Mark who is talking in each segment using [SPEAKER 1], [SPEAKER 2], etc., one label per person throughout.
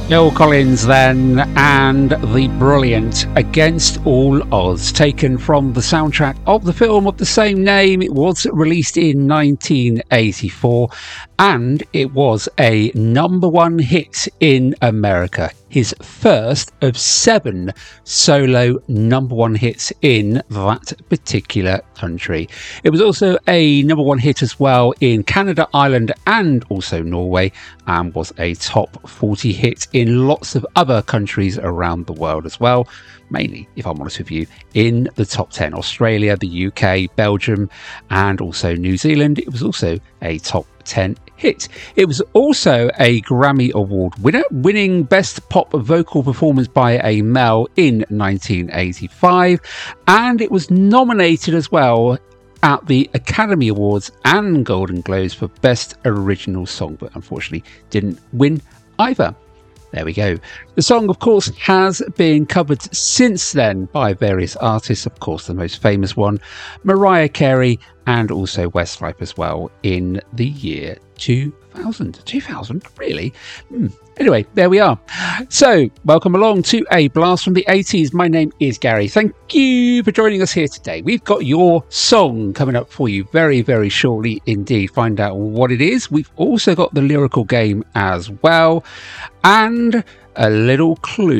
[SPEAKER 1] Phil Collins then, and the brilliant Against All Odds, taken from the soundtrack of the film of the same name. It was released in 1984 and it was a number one hit in America. His first of 7 solo number one hits in that particular country. It was also a number one hit as well in Canada, Ireland and also Norway, and was a top 40 hit in lots of other countries around the world as well. Mainly, if I'm honest with you, in the top 10. Australia, the UK, Belgium and also New Zealand. It was also a top 10 hit. It was also a Grammy Award winner, winning Best Pop Vocal Performance by a Male in 1985, and it was nominated as well at the Academy Awards and Golden Globes for Best Original Song, but unfortunately didn't win either. There we go. The song, of course, has been covered since then by various artists. Of course, the most famous one, Mariah Carey, and also Westlife as well in the year 2000. 2000? Really? Anyway, there we are. So, welcome along to A Blast from the 80s. My name is Gary. Thank you for joining us here today. We've got your song coming up for you very, very shortly indeed. Find out what it is. We've also got the lyrical game as well. And a little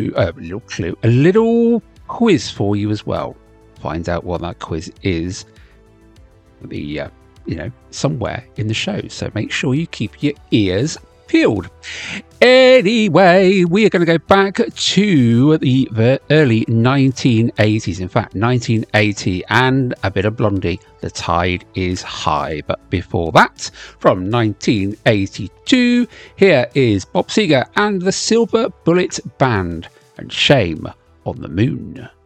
[SPEAKER 1] quiz for you as well. Find out what that quiz is. Somewhere in the show. So make sure you keep your ears peeled. Anyway, we are going to go back to the early 1980s, in fact 1980, and a bit of Blondie, The Tide is High. But before that, from 1982, here is Bob Seger and the Silver Bullet Band and Shame on the Moon.